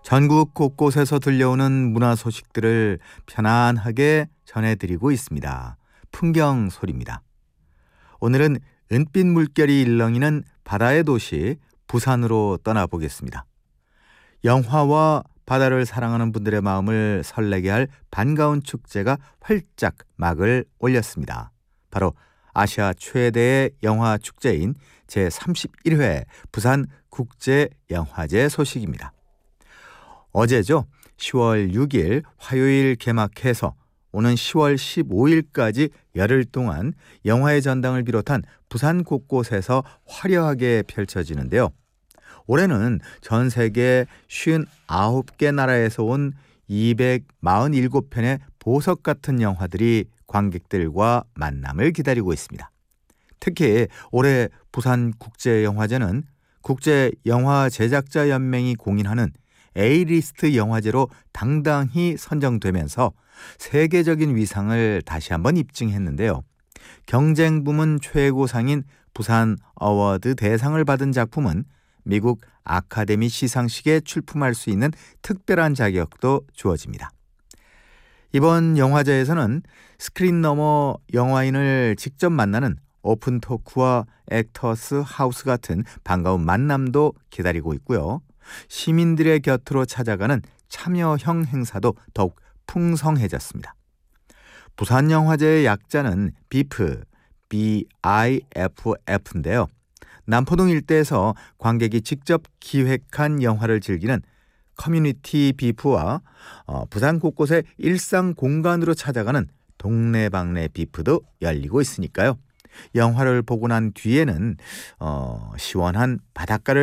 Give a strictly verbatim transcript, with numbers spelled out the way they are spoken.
전국 곳곳에서 들려오는 문화 소식들을 편안하게 전해드리고 있습니다. 풍경 소리입니다. 오늘은 은빛 물결이 일렁이는 바다의 도시 부산으로 떠나보겠습니다. 영화와 바다를 사랑하는 분들의 마음을 설레게 할 반가운 축제가 활짝 막을 올렸습니다. 바로 아시아 최대의 영화 축제인 제삼십일 회 부산 국제영화제 소식입니다. 어제죠. 시월 육일 화요일 개막해서 오는 시월 십오일까지 열흘 동안 영화의 전당을 비롯한 부산 곳곳에서 화려하게 펼쳐지는데요. 올해는 전 세계 오십구 개 나라에서 온 이백사십칠 편의 보석 같은 영화들이 관객들과 만남을 기다리고 있습니다. 특히 올해 부산국제영화제는 국제영화제작자연맹이 공인하는 A리스트 영화제로 당당히 선정되면서 세계적인 위상을 다시 한번 입증했는데요. 경쟁 부문 최고상인 부산 어워드 대상을 받은 작품은 미국 아카데미 시상식에 출품할 수 있는 특별한 자격도 주어집니다. 이번 영화제에서는 스크린 너머 영화인을 직접 만나는 오픈 토크와 액터스 하우스 같은 반가운 만남도 기다리고 있고요. 시민들의 곁으로 찾아가는 참여형 행사도 더욱 풍성해졌습니다. 부산영화제의 약자는 비프, 비아이에프에프인데요. 남포동 일대에서 관객이 직접 기획한 영화를 즐기는 커뮤니티 비프와 어, 부산 곳곳의 일상 공간으로 찾아가는 동네방네 비프도 열리고 있으니까요. 영화를 보고 난 뒤에는 어, 시원한 바닷가를